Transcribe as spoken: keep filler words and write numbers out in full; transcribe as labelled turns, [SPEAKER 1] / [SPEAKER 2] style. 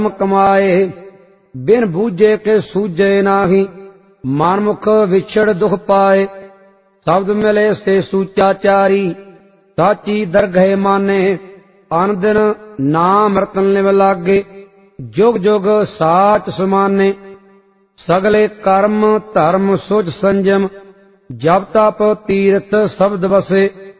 [SPEAKER 1] कमाए बिन बूझे के सूझे नाही मानमुख विछड़ दुख पाए शब्द मिले से सूचाचारी साची दरगह माने आन दिन नाम रतन लिव लागे जुग जुग साच समाने सगले कर्म धर्म सुच संजम जप तप तीरथ शब्द बसे